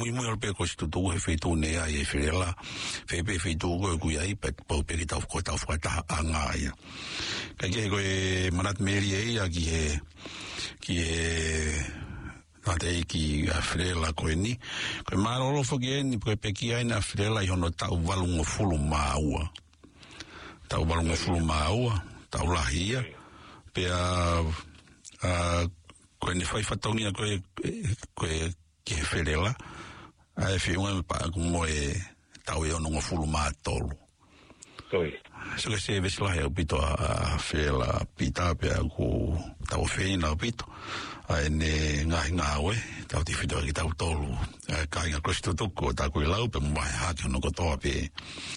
mo pe ko sto to he feito ne ai fela fe pe feito ko ai pe po pe ta ko ta fata anga ya ka ke ko manat meri ai ki ate ki afrela ko ni ko marolo fo ke ni pe ki ai na afrela yo no ta valungo fulu maua ta valungo fulu maua ta ulahia pe ko ni fai fatonia ko ke ferela ai fi un pa como tau eu no fulu matolo Koi so que se ves la eu pito a fela pita pe ko tau feina pito ai ne ngawe tau ti fito ki tau tolu ka nga kosto to ko ta ko lau pe mai ha que no ko to pe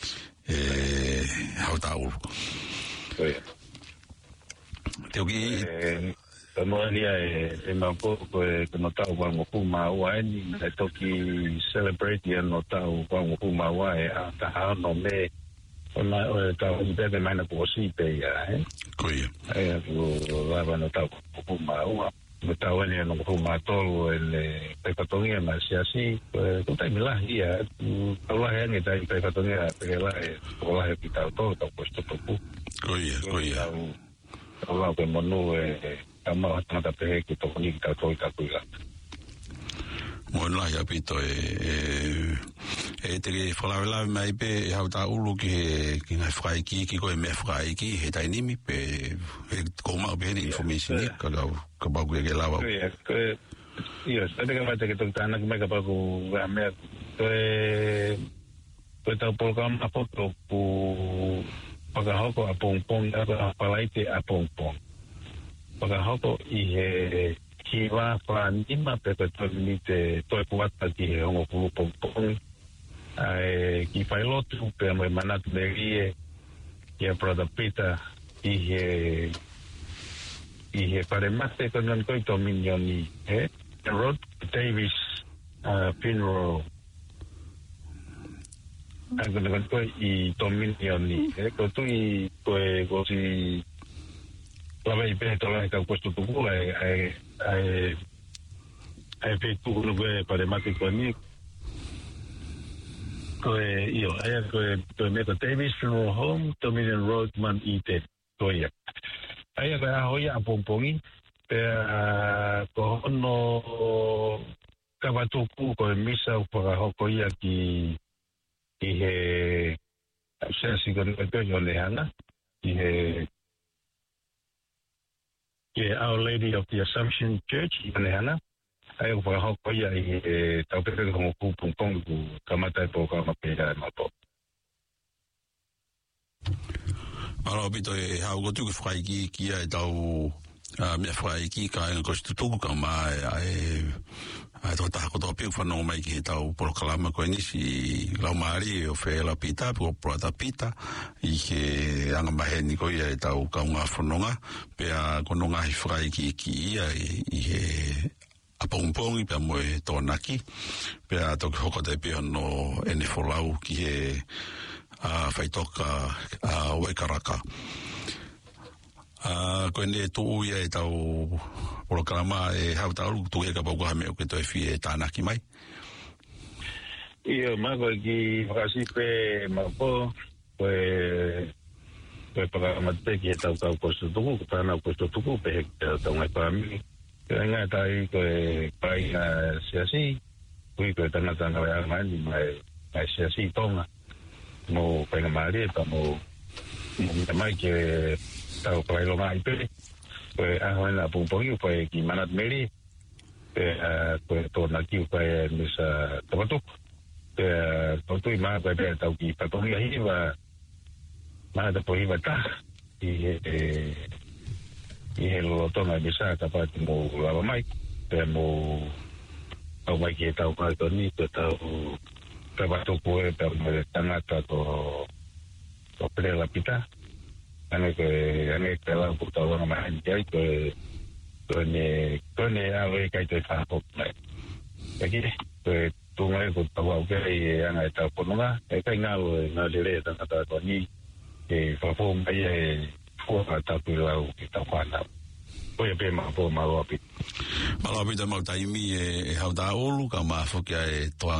how tau Koi teu ki Tamoania mampo ko no tau wa mo kuma wa ni toki celebrate no tau wa mo kuma wa ta ha no me ona tau bebe mana ko si pe ya Koi la va no tau kuma wa no tau ni no kuma tolo el pepatonia ma si así ko ta mila ya Allah ya ni ta pepatonia pe la Allah ya kita todo puesto toku Koi Allah ke monu ama tata pe ki to ni ta to ta kuila Mola ya pito te ke fala la mai pe ha ta ulu ki na frai ki ko me frai ki he ta ni mi pe ko ma be ni information ni ka ba ku ke la ba io sta de ka te ke to ta na me ka ba ku ga me to ta por ka ma foto pu paga hoko a pong a palaite a pong paga hoko i ki wa fa nima pe to ni te to puata ki ho pong ai ki fai lotu pe mo manat berie ki a brother Peter i pare mate con non coito milioni Rod Davis funeral anche con i milioni ko tu i così la vai per trovare questo tuo hai fatto quello che pare matematico io ho messo Davis Funeral Home Dominion Road Man Ite toia ai ga hoia pompongi ko no kavatuku ko misa para hokoia ki he sensi con il Lehana he Our Lady of the Assumption Church in Lehana ai ko ha ko ya tau pe ko ku pong ku kamata po ka ma pe ma po Alo bito ha go tu frai ki ai tau me frai ki ka ko stu tu ka ma ai to ta ko to pe fa no mai ki tau proclama ko ni si la mari o fe la pita po prata pita i ke anga mai ni ko ia tau ka nga fononga pe a ko nga frai ki ai a pong i pe mo to naki pe a to ko te pe no ene folau ki a fai toka a Waikaraka ko ne tu ia tau programa hau tau tu e ka pau ha me o ke to fi ta naki mai io ma ko ki frasi pe ma po para mate ki tau ko sto tu pa na ko sto tu pe tau mai pa mi nga tai ko pai siasi kui ko tana tana ya mai mai siasi tonga mo pena mari pa mo mai ke tau pai lo mai pe a hoina pung pe ki manat meri pe to na ki pe misa to to ma pe tau ki pa to hi va ma da po hi va ta i lo to na bisa ta pa mo la mai pe mo au mai ki tau ka to ni to tau ka va to po pe me tangata to pre la pita ane que la computadora más ya que con a ver que te fa po aquí pues tu me computadora que ana está por no que no le ta ta to ni fa po mai fo ta tu la que ta fana oye pe ma po ma lo api ta mi hau da olu ka ma fo que to